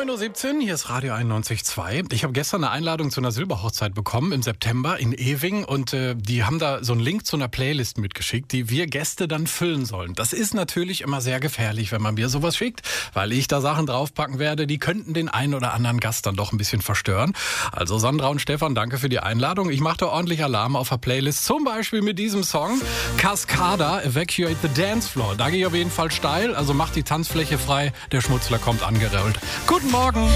9.17 Uhr, hier ist Radio 91.2. Ich habe gestern eine Einladung zu einer Silberhochzeit bekommen im September in Ewing und die haben da so einen Link zu einer Playlist mitgeschickt, die wir Gäste dann füllen sollen. Das ist natürlich immer sehr gefährlich, wenn man mir sowas schickt, weil ich da Sachen draufpacken werde, die könnten den einen oder anderen Gast dann doch ein bisschen verstören. Also Sandra und Stefan, danke für die Einladung. Ich mache da ordentlich Alarm auf der Playlist, zum Beispiel mit diesem Song Cascada, Evacuate the Dance Floor. Da gehe ich auf jeden Fall steil, also macht die Tanzfläche frei, der Schmutzler kommt angerollt. Guten Morgen!